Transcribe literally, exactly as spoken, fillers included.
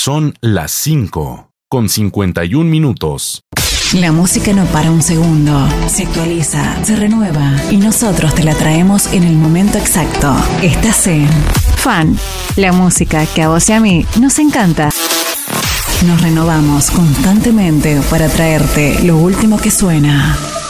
Son las cinco, con cincuenta y un minutos. La música no para un segundo, se actualiza, se renueva y nosotros te la traemos en el momento exacto. Estás en Fan, la música que a vos y a mí nos encanta. Nos renovamos constantemente para traerte lo último que suena.